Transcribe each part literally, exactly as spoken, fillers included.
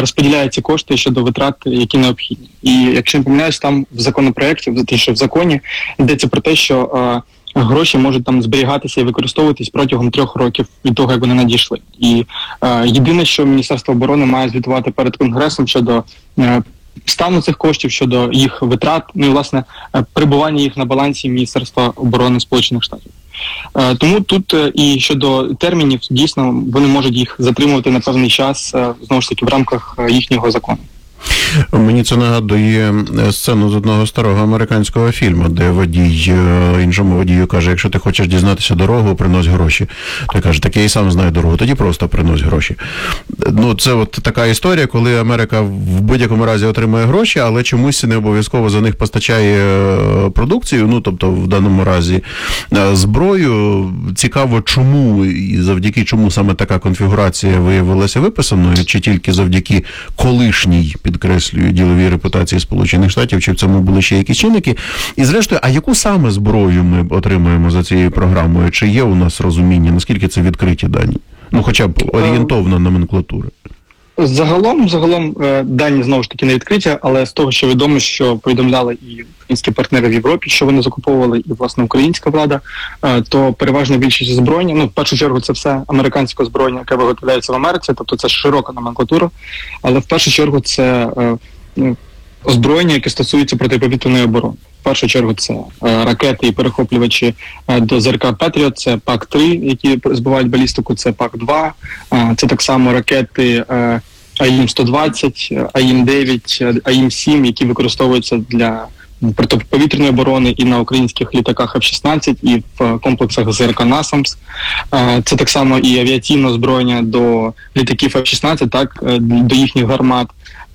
розподіляє ці кошти щодо витрат, які необхідні. І якщо не помиляюсь, там в законопроекті, в що в законі йдеться про те, що е, гроші можуть там зберігатися і використовуватись протягом трьох років від того, як вони надійшли. І е, єдине, що Міністерство оборони має звітувати перед Конгресом щодо е, стану цих коштів, щодо їх витрат, ну і, власне, перебування їх на балансі Міністерства оборони Сполучених Штатів. Е, тому тут е, і щодо термінів, дійсно, вони можуть їх затримувати на певний час, е, знову ж таки, в рамках е, їхнього закону. Мені це нагадує сцену з одного старого американського фільму, де водій іншому водію каже, якщо ти хочеш дізнатися дорогу, принось гроші. Той каже, так я і сам знаю дорогу, тоді просто принось гроші. Ну, це от така історія, коли Америка в будь-якому разі отримує гроші, але чомусь не обов'язково за них постачає продукцію, ну, тобто в даному разі зброю. Цікаво, чому і завдяки чому саме така конфігурація виявилася виписаною, чи тільки завдяки колишній, підкреслюю, діловій репутації Сполучених Штатів, чи в цьому були ще якісь чинники. І зрештою, а яку саме зброю ми отримуємо за цією програмою? Чи є у нас розуміння, наскільки це відкриті дані? Ну, хоча б орієнтовна номенклатура. Загалом, загалом дані, знову ж таки, не відкриті, але з того, що відомо, що повідомляли і українські партнери в Європі, що вони закуповували, і, власне, українська влада, то переважна більшість озброєння, ну, в першу чергу, це все американське озброєння, яке виготовляється в Америці, тобто це широка номенклатура, але в першу чергу це озброєння, яке стосується протиповітряної оборони. В першу чергу це е, ракети і перехоплювачі е, до ЗРК «Петріот», це пак три, які збивають балістику, це пак два, е, це так само ракети е, А М сто двадцять, А М дев'ять, А М сім, які використовуються для протиповітряної оборони і на українських літаках Ф шістнадцять, і в комплексах ЗРК «Насамс». Е, це так само і авіаційне озброєння до літаків Ф шістнадцять, так, е, до їхніх гармат.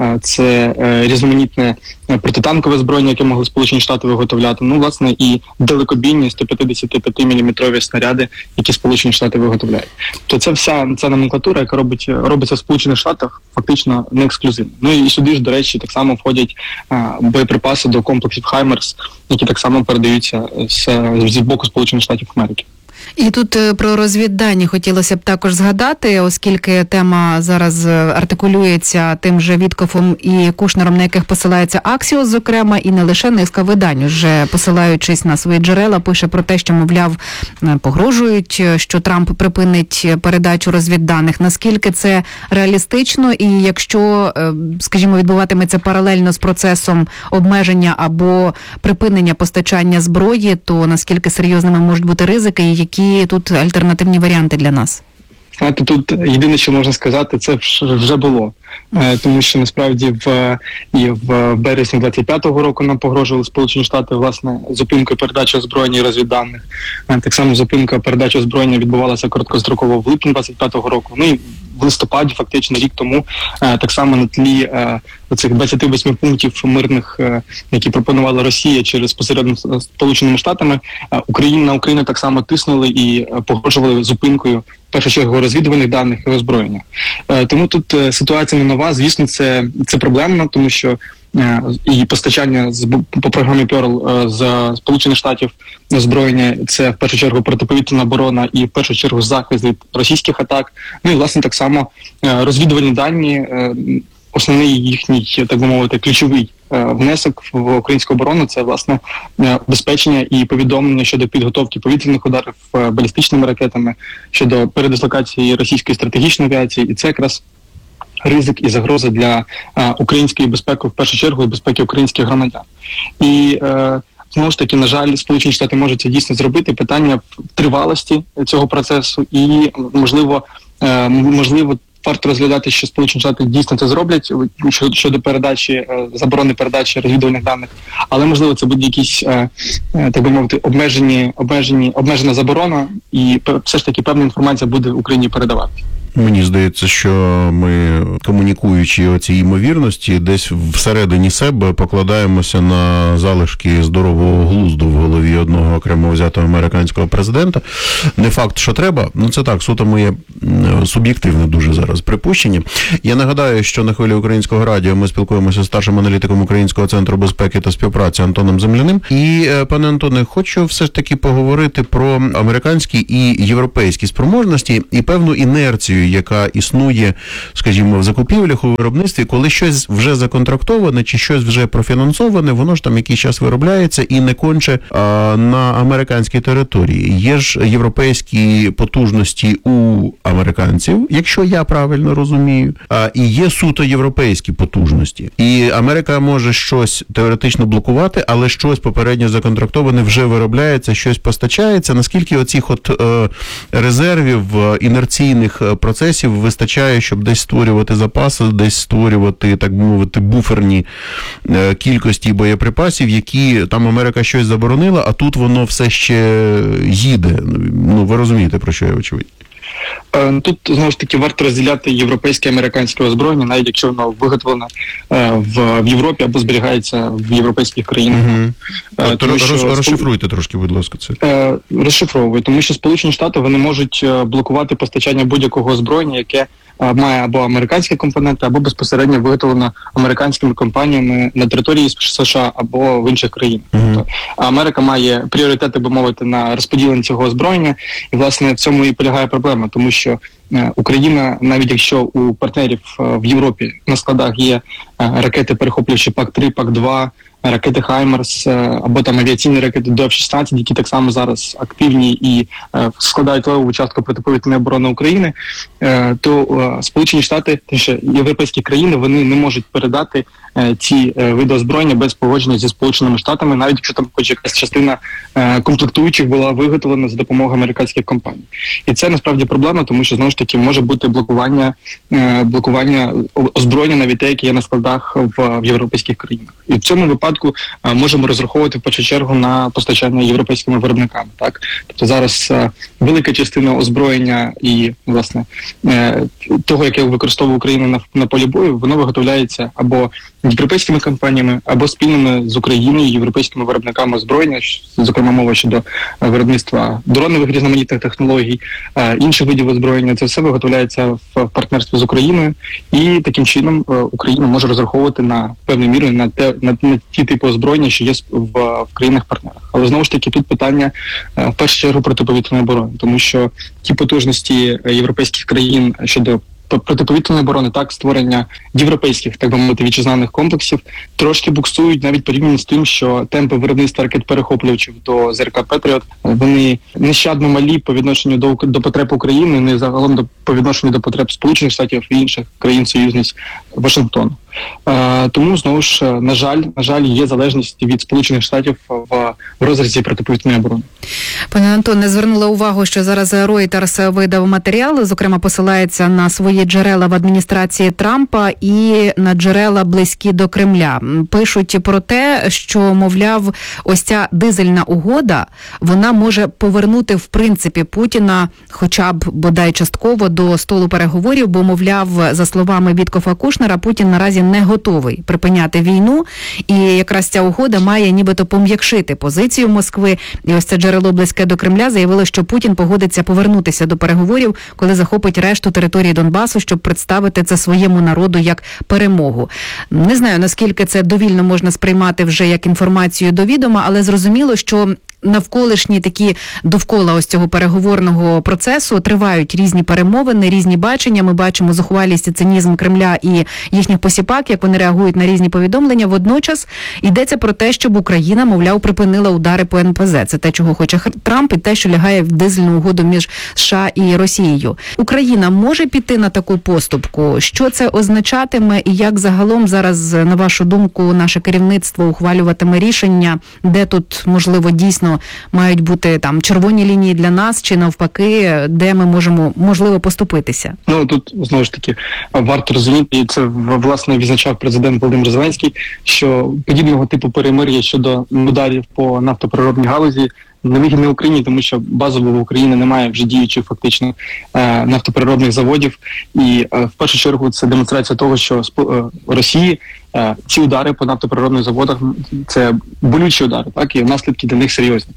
Це е, різноманітне протитанкове озброєння, яке могли Сполучені Штати виготовляти. Ну, власне, і далекобійні сто п'ятдесят п'ять міліметрові снаряди, які Сполучені Штати виготовляють. То це вся ця номенклатура, яка робить, робиться в Сполучених Штатах, фактично не ексклюзивно. Ну і сюди ж, до речі, так само входять а, боєприпаси до комплексів «Хаймерс», які так само передаються з, з боку Сполучених Штатів Америки. І тут про розвіддані хотілося б також згадати, оскільки тема зараз артикулюється тим же Віткофом і Кушнером, на яких посилається Аксіос, зокрема, і не лише низка видань, вже посилаючись на свої джерела, пише про те, що, мовляв, погрожують, що Трамп припинить передачу розвідданих. Наскільки це реалістично, і якщо, скажімо, відбуватиметься паралельно з процесом обмеження або припинення постачання зброї, то наскільки серйозними можуть бути ризики, і які тут альтернативні варіанти для нас? Знаєте, тут єдине, що можна сказати, це вже було. Тому що, насправді, в, і в березні двадцять п'ятого року нам погрожували Сполучені Штати, власне, зупинкою передачі озброєння і розвідданих. Так само зупинка передачі озброєння відбувалася короткостроково в липні двадцять п'ятого року. Ну і в листопаді, фактично, рік тому, так само на тлі оцих двадцяти восьми пунктів мирних, які пропонувала Росія через посередництво Сполученими Штатами, Україна, Україна так само тиснули і погрожували зупинкою, в першу чергу, розвідувальних даних і озброєння. Тому тут ситуація не нова, звісно, це, це проблемно, тому що е, і постачання з, по програмі Перл е, з Сполучених Штатів озброєння – це в першу чергу протиповітряна оборона і в першу чергу захист від російських атак. Ну і, власне, так само е, розвідувальні дані, е, основний їхній, так би мовити, ключовий е, внесок в українську оборону – це, власне, е, забезпечення і повідомлення щодо підготовки повітряних ударів е, балістичними ракетами, щодо передислокації російської стратегічної авіації, і це якраз ризик і загроза для е, української безпеки, в першу чергу, і безпеки українських громадян. І, е, знову ж таки, на жаль, Сполучені Штати можуть це дійсно зробити. Питання в тривалості цього процесу і, можливо, е, можливо, варто розглядати, що Сполучені Штати дійсно це зроблять щодо передачі, заборони передачі розвідувальних даних, але, можливо, це буде якісь, так би мовити, обмежені, обмежені, обмежена заборона, і все ж таки певна інформація буде Україні передавати. Мені здається, що ми, комунікуючи оці ймовірності, десь всередині себе покладаємося на залишки здорового глузду в голові одного окремо взятого американського президента. Не факт, що треба, ну це так, суто моє суб'єктивне дуже зараз припущення. Я нагадаю, що на хвилі Українського радіо ми спілкуємося з старшим аналітиком Українського центру безпеки та співпраці Антоном Земляним. І, пане Антоне, хочу все ж таки поговорити про американські і європейські спроможності і певну інерцію, територію, яка існує, скажімо, в закупівлях, у виробництві, коли щось вже законтрактоване чи щось вже профінансоване, воно ж там якийсь час виробляється і не конче а, на американській території. Є ж європейські потужності у американців, якщо я правильно розумію, а, і є суто європейські потужності. І Америка може щось теоретично блокувати, але щось попередньо законтрактоване вже виробляється, щось постачається. Наскільки оцих от е, резервів, е, інерційних процесів вистачає, щоб десь створювати запаси, десь створювати, так би мовити, буферні е, кількості боєприпасів, які там Америка щось заборонила, а тут воно все ще їде. Ну, ви розумієте, про що я очевидно. Тут, знову ж таки, варто розділяти європейське і американське озброєння, навіть якщо воно виготовлене в, в Європі або зберігається в європейських країнах. Угу. Тому що... Розшифруйте трошки, будь ласка, це. Розшифровую, тому що Сполучені Штати, вони можуть блокувати постачання будь-якого озброєння, яке має або американські компоненти, або безпосередньо виготовлено американськими компаніями на території США або в інших країнах. Uh-huh. Тобто Америка має пріоритети, би мовити, на розподіленні цього озброєння, і, власне, в цьому і полягає проблема, тому що Україна, навіть якщо у партнерів в Європі на складах є ракети, перехоплюючи пак три, пак два, ракети «Хаймерс» або там авіаційні ракети до еф шістнадцять, які так само зараз активні і е, складають левову частку протиповітряної оборони України, е, то е, Сполучені Штати, точніше, європейські країни, вони не можуть передати е, ці е, види озброєння без погодження зі Сполученими Штатами, навіть якщо там хоч якась частина е, комплектуючих була виготовлена за допомогою американських компаній. І це насправді проблема, тому що, знову ж таки, може бути блокування, е, блокування озброєння, навіть те, яке є на складах в, в європейських країнах. І в цьому випадку е, можемо розраховувати в першу чергу на постачання європейськими виробниками. Так? Тобто зараз е, велика частина озброєння і, власне, е, того, яке використовує Україна на, на полі бою, воно виготовляється або європейськими компаніями, або спільними з Україною і європейськими виробниками озброєння, зокрема мова щодо виробництва дронових різноманітних технологій, е, інших видів озброєння. Це все виготовляється в партнерстві з Україною, і таким чином е, Україна може розраховувати на певну міру на те, на, на ті типи озброєння, що є в, в країнах-партнерах. Але знову ж таки тут питання е, в першу чергу протиповітряної оборони, тому що ті потужності європейських країн щодо протиповітряної оборони, так, створення європейських, так би мовити, вітчизняних комплексів трошки буксують навіть порівняно з тим, що темпи виробництва ракет-перехоплювачів до ЗРК «Петріот», вони нещадно малі по відношенню до, до потреб України, не загалом до, по відношенню до потреб Сполучених Штатів і інших країн-союзниць Вашингтону. Е, тому, знову ж, на жаль, на жаль, є залежність від Сполучених Штатів в, в розрізі протиповітряної оборони. Пане Антоне, звернула увагу, що зараз Reuters видав матеріал, зокрема посилається на свої джерела в адміністрації Трампа і на джерела близькі до Кремля. Пишуть про те, що, мовляв, ось ця дизельна угода, вона може повернути, в принципі, Путіна хоча б, бодай частково, до столу переговорів, бо, мовляв, за словами Віткофа Кушнера, Путін наразі не готовий припиняти війну, і якраз ця угода має нібито пом'якшити позицію Москви. І ось це джерело близьке до Кремля заявило, що Путін погодиться повернутися до переговорів, коли захопить решту території Донбасу, щоб представити це своєму народу як перемогу. Не знаю, наскільки це довільно можна сприймати вже як інформацію до відома, але зрозуміло, що навколишні такі довкола ось цього переговорного процесу тривають різні перемовини, різні бачення. Ми бачимо зухвалість і цинізм Кремля і їхніх посіпак, як вони реагують на різні повідомлення. Водночас йдеться про те, щоб Україна, мовляв, припинила удари по ен пе зет. Це те, чого хоче Трамп, і те, що лягає в дизельну угоду між США і Росією. Україна може піти на таку поступку? Що це означатиме і як загалом зараз, на вашу думку, наше керівництво ухвалюватиме рішення, де тут, можливо, дійсно мають бути там червоні лінії для нас, чи навпаки, де ми можемо, можливо, поступитися? Ну, тут, знову ж таки, варто розуміти, і це, власне, відзначав президент Володимир Зеленський, що подібного типу перемир'я щодо ударів по нафтопереробній галузі невигідне Україні, тому що базово в Україні немає вже діючих фактично е, нафтопереробних заводів. І е, в першу чергу це демонстрація того, що е, Росії е, ці удари по нафтопереробних заводах – це болючі удари, так, і наслідки для них серйозні.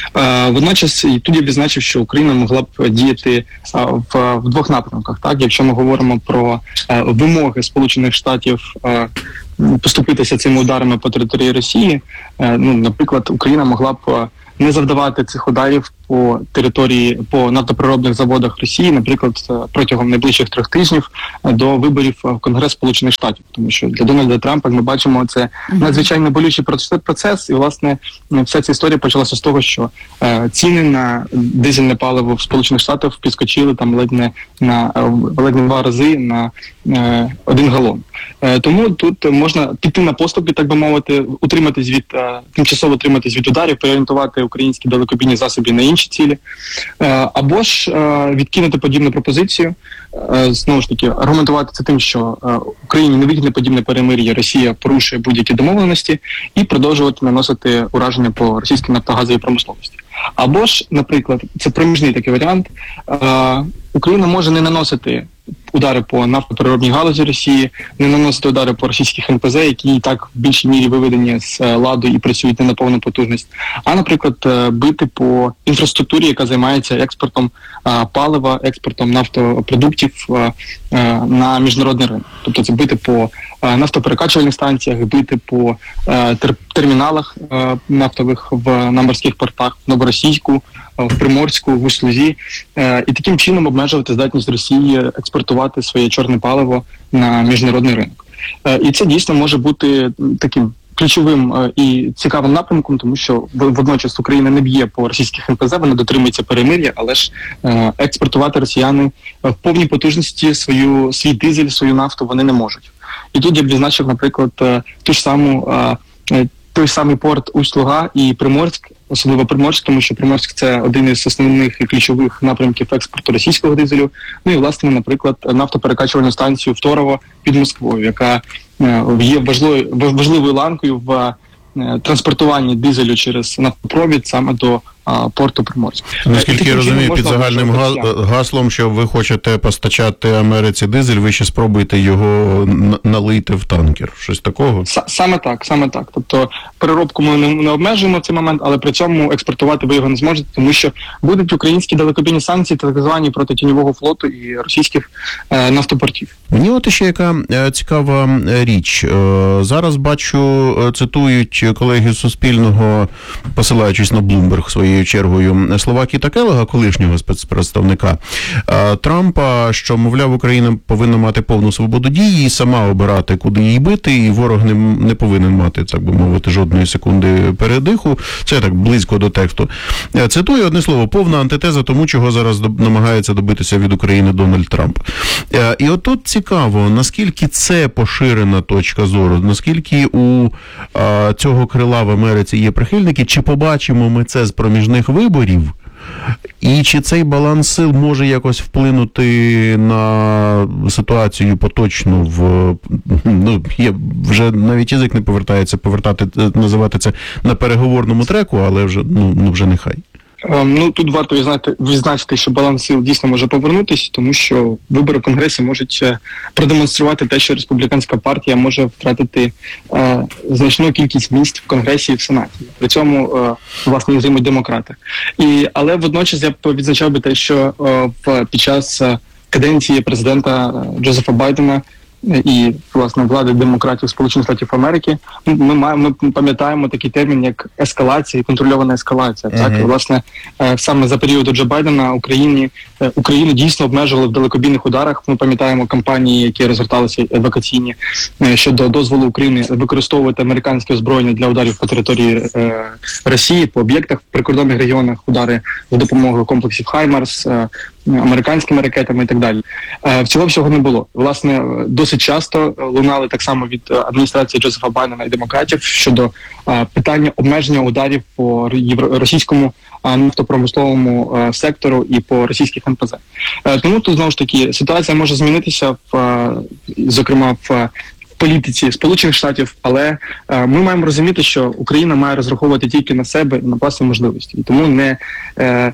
Е, водночас, і тут я відзначив, що Україна могла б діяти е, в, в двох напрямках. Так, якщо ми говоримо про е, вимоги Сполучених Штатів е, поступитися цими ударами по території Росії, е, ну, наприклад, Україна могла б не завдавати цих ударів по території, по нафтопереробних заводах Росії, наприклад, протягом найближчих трьох тижнів до виборів в Конгрес Сполучених Штатів. Тому що для Дональда Трампа, як ми бачимо, це надзвичайно болючий процес, і, власне, вся ця історія почалася з того, що е, ціни на дизельне паливо в Сполучених Штатах підскочили там ледь не на ледь не два рази на е, один галон. Е, тому тут можна піти на поступки, так би мовити, утриматись від е, тимчасово утриматись від ударів, переорієнтувати українські далекобійні засоби на інші цілі, е, або ж е, відкинути подібну пропозицію. Е, знову ж таки, аргументувати це тим, що е, Україні не вигідне подібне перемир'я, Росія порушує будь-які домовленості, і продовжувати наносити ураження по російській нафтогазовій промисловості. Або ж, наприклад, це проміжний такий варіант, е, Україна може не наносити удари по нафтопереробній галузі Росії, не наносити удари по російських ен пе зет, які і так в більшій мірі виведені з ладу і працюють не на повну потужність, а, наприклад, бити по інфраструктурі, яка займається експортом а, палива, експортом нафтопродуктів а, а, на міжнародний ринок. Тобто це бити по а, нафтоперекачувальних станціях, бити по а, тер, терміналах а, нафтових в, на морських портах, в Новоросійську, в Приморську, в Услузі, е, і таким чином обмежувати здатність Росії експортувати своє чорне паливо на міжнародний ринок. Е, і це дійсно може бути таким ключовим е, і цікавим напрямком, тому що водночас Україна не б'є по російських ен пе зет, вона дотримується перемир'я, але ж е, експортувати росіяни в повній потужності свою, свій дизель, свою нафту вони не можуть. І тут я б відзначив, наприклад, е, ту ж саму е, той самий порт Усть-Луга і Приморськ, особливо Приморськ, тому що Приморськ – це один із основних і ключових напрямків експорту російського дизелю. Ну і, власне, наприклад, нафтоперекачувальну станцію Второво під Москвою, яка є важливою, важливою ланкою в транспортуванні дизелю через нафтопровід саме до а, порту Приморськ. Наскільки я розумію, під загальним га- гаслом, що ви хочете постачати Америці дизель, ви ще спробуєте його налити в танкер. Щось такого? С- саме так, саме так. Тобто переробку ми не, не обмежуємо в цей момент, але при цьому експортувати ви його не зможете, тому що будуть українські далекобійні санкції, так звані проти тіньового флоту і російських е, нафтопортів. Мені от ще яка е, цікава річ. Е, зараз бачу, е, цитують колеги з Суспільного, посилаючись на Bloomberg своєю чергою, слова Кіта Келлога, колишнього спецпредставника е, Трампа, що, мовляв, Україна повинна мати повну свободу дії і сама обирати, куди її бити, і ворог не, не повинен мати, так би мовити, жодної секунди передиху. Це так близько до тексту. Е, цитую одне слово, повна антитеза тому, чого зараз до, намагається добитися від України Дональд Трамп. Е, і отут цікаво, наскільки це поширена точка зору, наскільки у а, цього крила в Америці є прихильники, чи побачимо ми це з проміжних виборів, і чи цей баланс сил може якось вплинути на ситуацію поточну в, ну, є, вже навіть язик не повертається, повертати, називати це на переговорному треку, але вже, ну, ну вже нехай. Ну, тут варто відзначити, відзначити, що баланс сил дійсно може повернутися, тому що вибори в Конгресі можуть продемонструвати те, що республіканська партія може втратити е, значну кількість місць в Конгресі і в Сенаті. При цьому, е, власне, їх займуть демократи. І, але водночас я б відзначав би те, що е, в, під час каденції президента Джозефа Байдена і, власне, влади демократів Сполучених Штатів Америки, ми маємо, ми пам'ятаємо такий термін, як ескалація і контрольована ескалація. Uh-huh. Так, і, власне, саме за періоду Джо Байдена Україні, Україну дійсно обмежували в далекобійних ударах. Ми пам'ятаємо кампанії, які розгорталися евакуаційні щодо дозволу України використовувати американське озброєння для ударів по території е, Росії, по об'єктах в прикордонних регіонах, удари за допомогою комплексів «Хаймарс», е, американськими ракетами і так далі. Е, всього всього не було. Власне, досить часто лунали так само від адміністрації Джозефа Байдена і демократів щодо е, питання обмеження ударів по євро- російському е, нафтопромисловому е, сектору і по російських ен пе зет. Е, тому тут, знову ж таки, ситуація може змінитися, в, е, зокрема, в політиці Сполучених Штатів, але е, ми маємо розуміти, що Україна має розраховувати тільки на себе і на власні можливості. І тому не, е,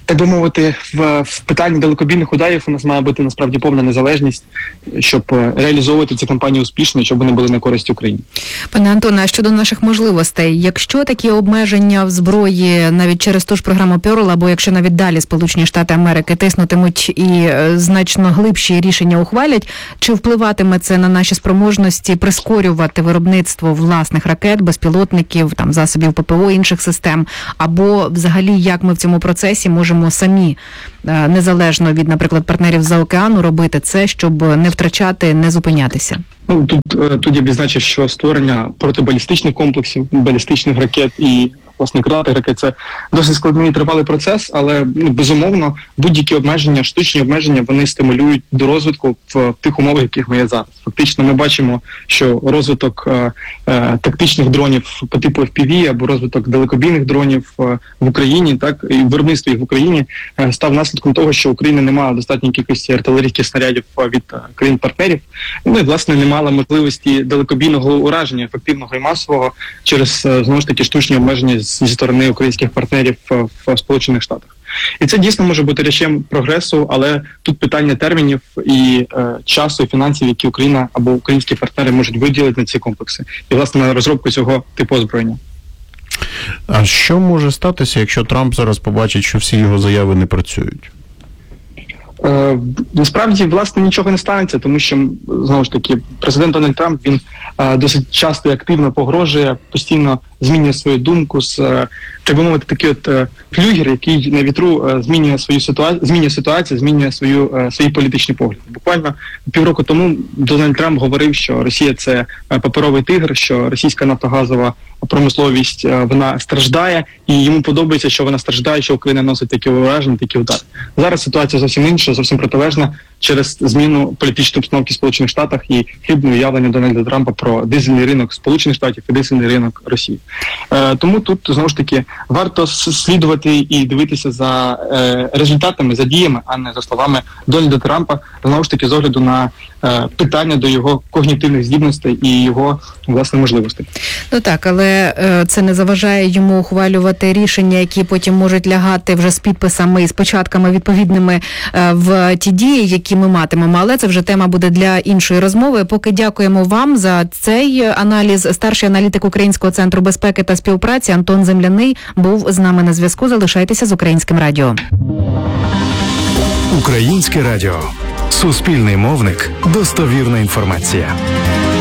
так би мовити, в, в питанні далекобійних ударів у нас має бути насправді повна незалежність, щоб е, реалізовувати ці кампанії успішно, щоб вони були на користь Україні. Пане Антоне, а щодо наших можливостей, якщо такі обмеження в зброї навіть через ту ж програму Пьорл, або якщо навіть далі Сполучені Штати Америки тиснутимуть і е, значно глибші рішення ухвалять, чи впливатиме це на наші спроможності прискорювати виробництво власних ракет, безпілотників, там засобів ППО, інших систем, або взагалі як ми в цьому процесі можемо самі е, незалежно від, наприклад, партнерів з-за океану робити це, щоб не втрачати, не зупинятися? Ну, тут, е, тут я б відзначив, що створення протибалістичних комплексів, балістичних ракет і, власне, крилатих ракет – це досить складний і тривалий процес, але, ну, безумовно, будь-які обмеження, штучні обмеження, вони стимулюють до розвитку в тих умовах, яких ми є зараз. Фактично, ми бачимо, що розвиток е, е, тактичних дронів по типу еф пі ві або розвиток далекобійних дронів е, в Україні, так, і виробництво їх в Україні е, став наслідком того, що Україна не мала достатньої кількості артилерійських снарядів від е, країн-партнерів, ну і, власне, не мала можливості далекобійного ураження, ефективного і масового, через, е, знову ж таки, штучні обмеження зі сторони українських партнерів в, в Сполучених Штатах. І це дійсно може бути речем прогресу, але тут питання термінів і е, часу, і фінансів, які Україна або українські партнери можуть виділити на ці комплекси. І, власне, на розробку цього типу озброєння. А що може статися, якщо Трамп зараз побачить, що всі його заяви не працюють? Е, насправді, власне, нічого не станеться, тому що, знову ж таки, президент Дональд Трамп, він е, досить часто і активно погрожує, постійно змінює свою думку, з, е, так би мовити, такий от е, флюгер, який на вітру е, змінює свою ситуацію, змінює ситуацію, змінює свою, е, свої політичні погляди. Буквально півроку тому Дональд Трамп говорив, що Росія – це е, паперовий тигр, що російська нафтогазова промисловість, е, вона страждає, і йому подобається, що вона страждає, що Україна носить такі ураження, такі удари. Зараз ситуація зовсім інша, зовсім протилежна, через зміну політичної обстановки в Сполучених Штатах і хибне уявлення Дональда Трампа про дизельний ринок Сполучених Штатів і дизельний ринок Росії. Е, тому тут, знову ж таки, варто слідувати і дивитися за е, результатами, за діями, а не за словами Дональда Трампа, знову ж таки, з огляду на е, питання до його когнітивних здібностей і його, власне, можливостей. Ну так, але е, це не заважає йому ухвалювати рішення, які потім можуть лягати вже з підписами і з початками відповідними е, в ті дії, які ми матимемо. Але це вже тема буде для іншої розмови. Поки дякуємо вам за цей аналіз. Старший аналітик Українського центру безпеки та співпраці Антон Земляний був з нами на зв'язку. Залишайтеся з Українським радіо. Українське радіо. Суспільний мовник. Достовірна інформація.